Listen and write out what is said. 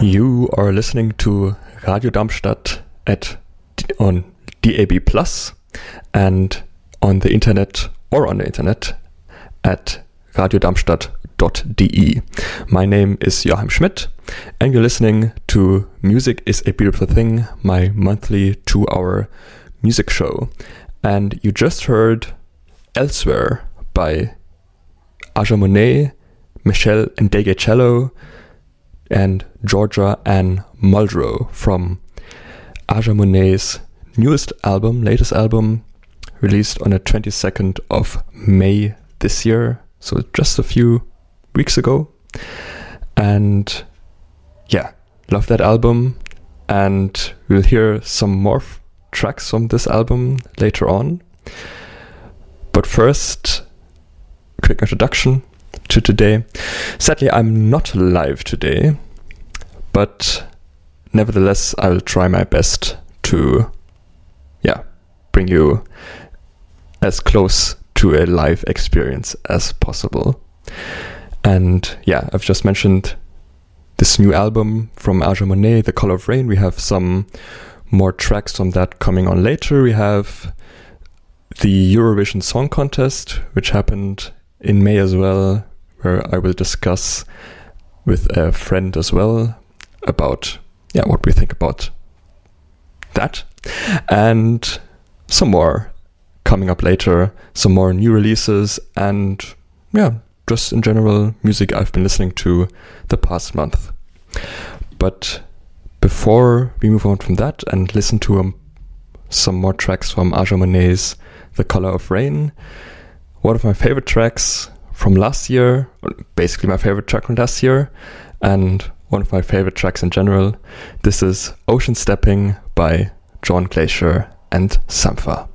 You are listening to Radio Darmstadt on DAB+ and on the internet at radiodarmstadt.de. My name is Joachim Schmidt and you're listening to Music is a Beautiful Thing, my monthly 2-hour music show. And you just heard Elsewhere by Aja Monet, Michelle Ndegecello, and Georgia Ann Muldrow from Aja Monet's latest album, released on the 22nd of May this year, so just a few weeks ago. And yeah, love that album, and we'll hear some more tracks from this album later on. But first, quick introduction to today. Sadly, I'm not live today, but nevertheless, I will try my best to, bring you as close to a live experience as possible. And I've just mentioned this new album from Aja Monet, The Color of Rain. We have some more tracks from that coming on later. We have the Eurovision Song Contest, which happened in May as well, where I will discuss with a friend as well about what we think about that. And some more coming up later, some more new releases, and just in general music I've been listening to the past month. But before we move on from that and listen to some more tracks from Aja Monet's The Color of Rain, one of my favorite tracks from last year, basically my favorite track from last year, and one of my favorite tracks in general. This is Ocean Stepping by John Glacier and Sampha.